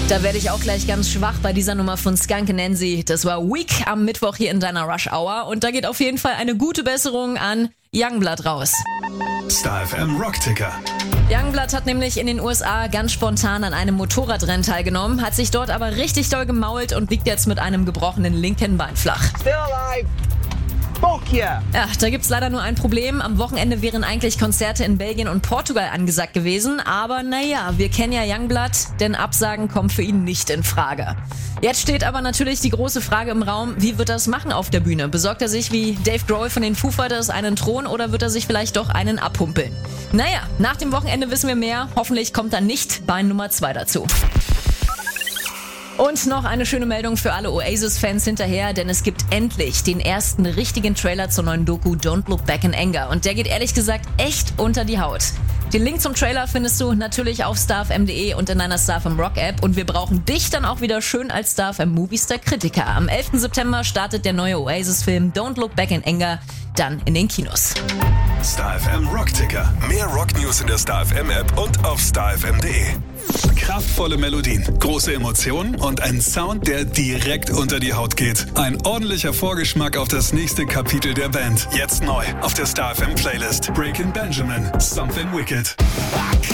Da werde ich auch gleich ganz schwach bei dieser Nummer von Skunk Nancy. Das war Weak am Mittwoch hier in deiner Rush Hour. Und da geht auf jeden Fall eine gute Besserung an Youngblood raus. Star FM Rockticker. Youngblood hat nämlich in den USA ganz spontan an einem Motorradrennen teilgenommen, hat sich dort aber richtig doll gemault und liegt jetzt mit einem gebrochenen linken Bein flach. Still alive. Fuck yeah. Ja, da gibt's leider nur ein Problem. Am Wochenende wären eigentlich Konzerte in Belgien und Portugal angesagt gewesen. Aber naja, wir kennen ja Youngblood, denn Absagen kommen für ihn nicht in Frage. Jetzt steht aber natürlich die große Frage im Raum, wie wird er es machen auf der Bühne? Besorgt er sich wie Dave Grohl von den Foo Fighters einen Thron oder wird er sich vielleicht doch einen abhumpeln? Naja, nach dem Wochenende wissen wir mehr. Hoffentlich kommt dann nicht Bein Nummer 2 dazu. Und noch eine schöne Meldung für alle Oasis-Fans hinterher, denn es gibt endlich den ersten richtigen Trailer zur neuen Doku Don't Look Back in Anger. Und der geht ehrlich gesagt echt unter die Haut. Den Link zum Trailer findest du natürlich auf starfm.de und in deiner StarFM Rock App. Und wir brauchen dich dann auch wieder schön als StarFM Moviestar Kritiker. Am 11. September startet der neue Oasis-Film Don't Look Back in Anger dann in den Kinos. Star FM Rockticker. Mehr Rock-News in der Star FM App und auf starfm.de. Kraftvolle Melodien, große Emotionen und ein Sound, der direkt unter die Haut geht. Ein ordentlicher Vorgeschmack auf das nächste Kapitel der Band. Jetzt neu auf der Star FM Playlist. Breaking Benjamin, Something Wicked.